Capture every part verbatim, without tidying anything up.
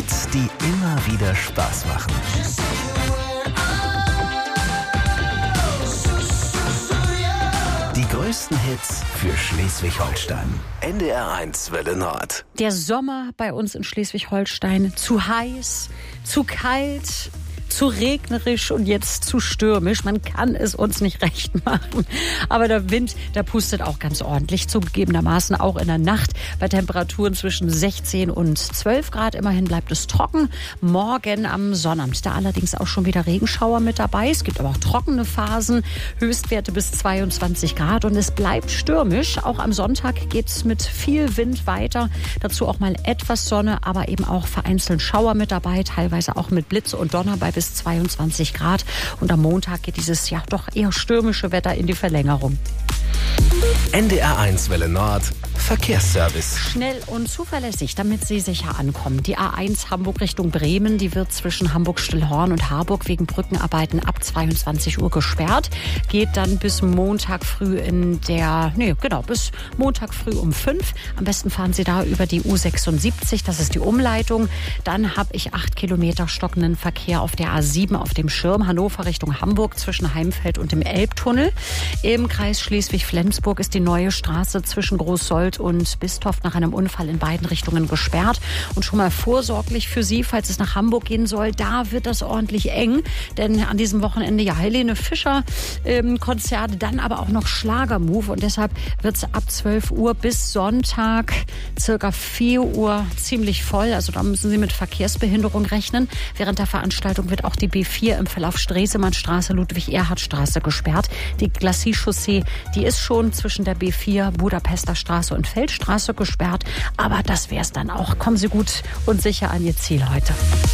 Hits, die immer wieder Spaß machen. Die größten Hits für Schleswig-Holstein. N D R eins Welle Nord. Der Sommer bei uns in Schleswig-Holstein zu heiß, zu kalt, zu regnerisch und jetzt zu stürmisch. Man kann es uns nicht recht machen. Aber der Wind, der pustet auch ganz ordentlich. Zugegebenermaßen auch in der Nacht bei Temperaturen zwischen sechzehn und zwölf Grad. Immerhin bleibt es trocken. Morgen am Sonnabend, da allerdings auch schon wieder Regenschauer mit dabei. Es gibt aber auch trockene Phasen. Höchstwerte bis zweiundzwanzig Grad und es bleibt stürmisch. Auch am Sonntag geht es mit viel Wind weiter. Dazu auch mal etwas Sonne, aber eben auch vereinzelt Schauer mit dabei. Teilweise auch mit Blitz und Donner bei bis zweiundzwanzig Grad. Und am Montag geht dieses ja doch eher stürmische Wetter in die Verlängerung. N D R eins Welle Nord. Verkehrsservice. Schnell und zuverlässig, damit Sie sicher ankommen. Die A eins Hamburg Richtung Bremen, die wird zwischen Hamburg-Stillhorn und Harburg wegen Brückenarbeiten ab zweiundzwanzig Uhr gesperrt. Geht dann bis Montag früh in der, nee, genau, bis Montag früh um fünf. Am besten fahren Sie da über die U sechsundsiebzig, das ist die Umleitung. Dann habe ich acht Kilometer stockenden Verkehr auf der A sieben auf dem Schirm. Hannover Richtung Hamburg zwischen Heimfeld und dem Elbtunnel. Im Kreis Schleswig-Flensburg ist die neue Straße zwischen Großsold und Bistorf nach einem Unfall in beiden Richtungen gesperrt. Und schon mal vorsorglich für Sie, falls es nach Hamburg gehen soll, da wird das ordentlich eng. Denn an diesem Wochenende ja Helene Fischer ähm, Konzerte, dann aber auch noch Schlagermove. Und deshalb wird es ab zwölf Uhr bis Sonntag circa vier Uhr ziemlich voll. Also da müssen Sie mit Verkehrsbehinderung rechnen. Während der Veranstaltung wird auch die B vier im Verlauf Stresemannstraße, Ludwig-Erhard-Straße gesperrt. Die Glacis-Chaussee, die ist schon zwischen der B vier, Budapester Straße und Feldstraße gesperrt. Aber das wäre es dann auch. Kommen Sie gut und sicher an Ihr Ziel heute.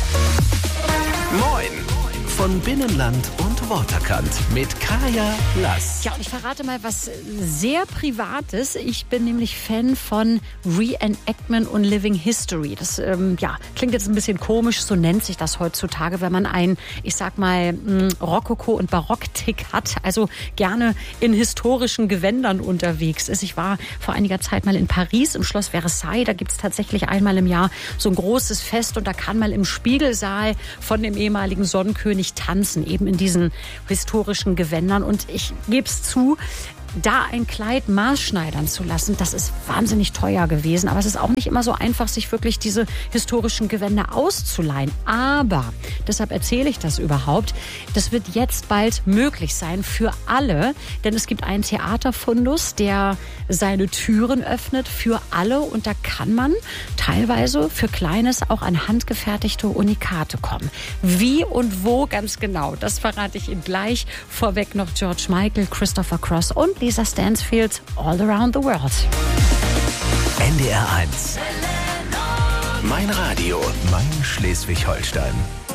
Moin! Von Binnenland und Waterkant mit Kaya Lass. Ja, und ich verrate mal was sehr Privates. Ich bin nämlich Fan von Reenactment und Living History. Das ähm, ja, klingt jetzt ein bisschen komisch, so nennt sich das heutzutage, wenn man einen, ich sag mal, Rokoko- und Barock-Tick hat, also gerne in historischen Gewändern unterwegs ist. Ich war vor einiger Zeit mal in Paris im Schloss Versailles. Da gibt es tatsächlich einmal im Jahr so ein großes Fest und da kann man im Spiegelsaal von dem ehemaligen Sonnenkönig tanzen, eben in diesen historischen Gewändern. Und ich gebe es zu, da ein Kleid maßschneidern zu lassen, das ist wahnsinnig teuer gewesen. Aber es ist auch nicht immer so einfach, sich wirklich diese historischen Gewänder auszuleihen. Aber, deshalb erzähle ich das überhaupt, das wird jetzt bald möglich sein für alle. Denn es gibt einen Theaterfundus, der seine Türen öffnet für alle. Und da kann man teilweise für Kleines auch an handgefertigte Unikate kommen. Wie und wo ganz genau, das verrate ich Ihnen gleich. Vorweg noch George Michael, Christopher Cross und Lisa Stansfield, All Around the World. N D R eins. Mein Radio, mein Schleswig-Holstein.